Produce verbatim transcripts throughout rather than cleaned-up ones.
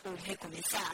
ou recomeçar?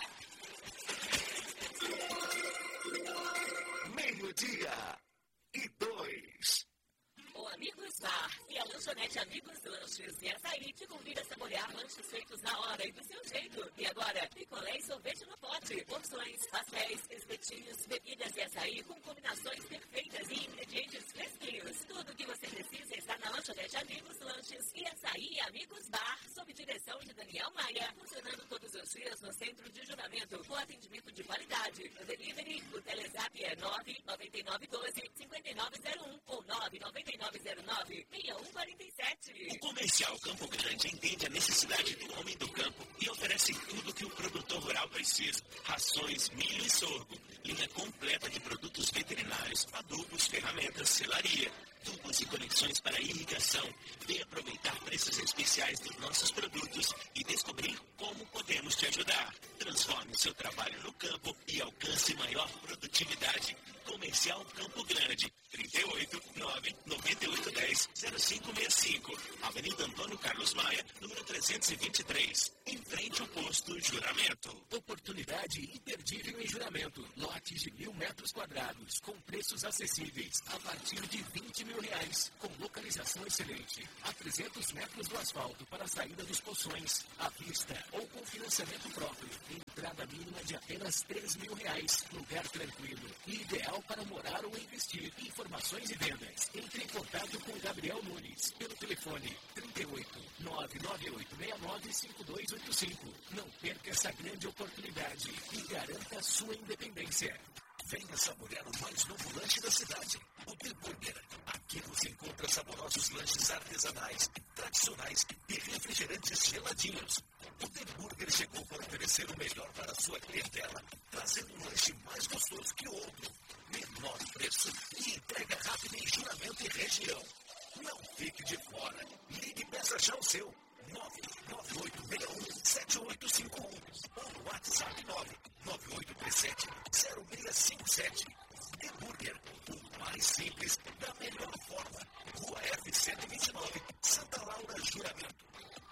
Meio-dia e dois. O Amigos Bar e a lanchonete Amigos Lanches e Açaí te convida a saborear lanches feitos na hora e do seu jeito. E agora, picolé e sorvete no pote, porções, pastéis, espetinhos, bebidas e açaí com combinações perfeitas e ingredientes fresquinhos. Tudo o que você precisa está na lanchonete Amigos Lanches e Açaí Amigos Bar, sob direção de Daniel Maia, funcionando todos os dias no centro de Juramento, com atendimento de qualidade. No delivery, o Telezap é nove nove nove um dois cinco nove zero um ou nove nove nove zero nove seis um quatro sete. O Comercial Campo Grande entende a necessidade do homem do campo e oferece tudo o que o produtor rural precisa: rações, milho e sorgo, linha completa de produtos veterinários, adubos, ferramentas, selaria, tubos e conexões para irrigação. Venha aproveitar preços especiais dos nossos produtos e descobrir como podemos te ajudar. Transforme o seu trabalho no campo e alcance maior produtividade. Comercial Campo Grande, trinta e oito, nove, noventa e oito, dez, zero cinco seis cinco, Avenida Antônio Carlos Maia, número trezentos e vinte e três, em frente ao posto Juramento. Oportunidade imperdível em Juramento. Lotes de mil metros quadrados, com preços acessíveis, a partir de vinte mil reais, com localização excelente. A trezentos metros do asfalto para a saída dos poções, à vista ou com financiamento próprio. Entrada mínima de apenas três mil reais. Lugar tranquilo e ideal para morar ou investir. Informações e vendas. Entre em contato com Gabriel Nunes pelo telefone trinta e oito, nove nove oito seis nove cinco dois oito cinco. Não perca essa grande oportunidade e garanta sua independência. Venha saborear o mais novo lanche da cidade, o The Burger. Aqui você encontra saborosos lanches artesanais, tradicionais e refrigerantes geladinhos. O The Burger chegou para oferecer o melhor para a sua clientela, trazendo um lanche mais gostoso que o outro, menor preço e entrega rápida em Juramento e região. Não fique de fora. Ligue e peça já o seu. nove nove oito seis um sete oito cinco um ou no WhatsApp nove nove oito três sete zero seis cinco sete. The Burger, o mais simples, da melhor forma. Rua F cento e vinte e nove, Santa Laura, Juramento.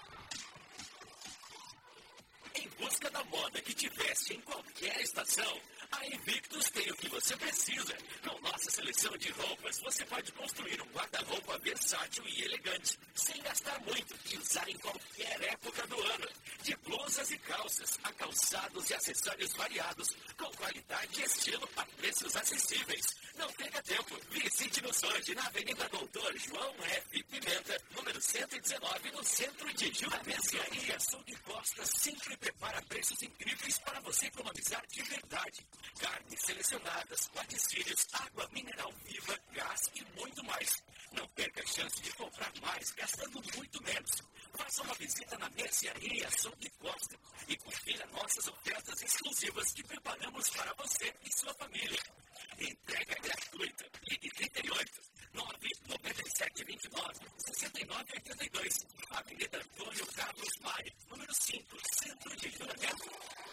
Em busca da moda que te veste em qualquer estação, a Invictus tem o que você precisa. Com nossa seleção de roupas, você pode construir um guarda-roupa versátil e elegante, sem gastar muito e usar em qualquer época do ano. De blusas e calças, a calçados e acessórios variados, com qualidade e estilo a preços acessíveis. Não perca tempo, visite-nos hoje na Avenida Doutor João F. Pimenta, número cento e dezenove, no centro de Juramento. A Mercearia Sul de Costa sempre prepara preços incríveis para você economizar de verdade. Carnes selecionadas, laticínios, água mineral viva, gás e muito mais. Não perca a chance de comprar mais gastando muito menos. Faça uma visita na Mercearia Sul de Costa e confira nossas ofertas exclusivas que preparamos para você e sua família. Entrega gratuita. Ligue trinta e oito, nove nove sete dois nove, seis nove oito dois. Avenida Antônio Carlos Maia, número cinco, Centro de Juramento.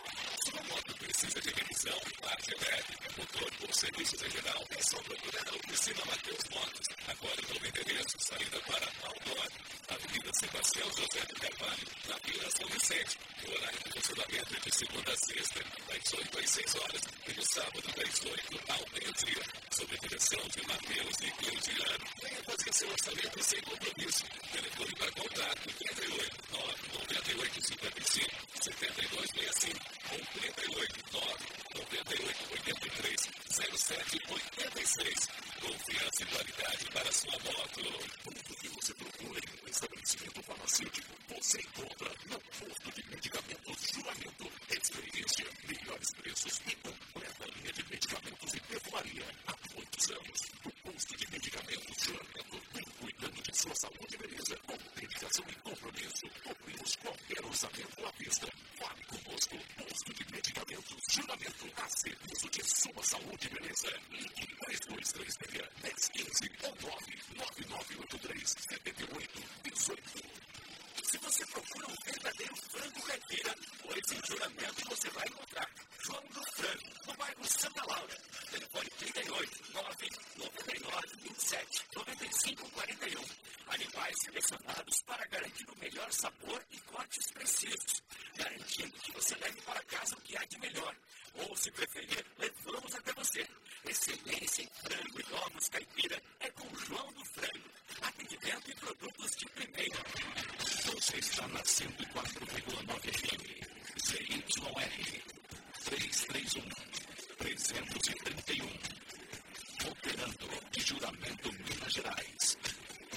Sua moto precisa de revisão, parte elétrica, motor ou serviços em geral, é só procurar a Oficina Matheus Motos. Agora no endereço, saída para Aldor, Avenida Sebastião José do Carvalho, na Vila São Vicente. O horário de funcionamento é de segunda a sexta, das oito às seis horas, e no sábado das oito ao meio-dia. Sob a direção de Matheus e Claudiano. Venha fazer seu orçamento sem compromisso. Telefone para contato trinta e oito, nove nove oito cinco cinco, sete dois seis cinco ou trinta e oito, nove nove oito oito três, zero sete oito seis. Confiança e qualidade para sua moto. Tudo que você procura em um estabelecimento farmacêutico, você encontra no posto de medicamentos Juramento. Experiência, melhores preços e completa linha de medicamentos e perfumaria. Há muitos anos, o posto de medicamentos Juramento vem cuidando de sua saúde e beleza com dedicação e compromisso. Cobrimos qualquer orçamento à vista. Fale conosco. Posto de medicamentos Juramento, a serviço de sua saúde e beleza. Ligue três dois três seis, dez quinze ou nove nove nove oito três, sete oito um oito. Se você procura um verdadeiro frango caipira, pois em Juramento você vai encontrar João do Frango, no bairro Santa Laura. Telefone trinta e oito, nove nove nove vinte e sete, noventa e cinco quarenta e um. Animais selecionados para garantir o melhor sabor e cortes precisos. Garantia garantindo que você leve para casa o que há de melhor. Ou, se preferir, levamos até você. Excelência em frango e ovos caipira é com João do Frango. Atendimento e produtos de primeira. Você está na cento e quatro vírgula nove F M. C Y R trezentos e trinta e um. trezentos e trinta e um. Operando de Juramento, Minas Gerais.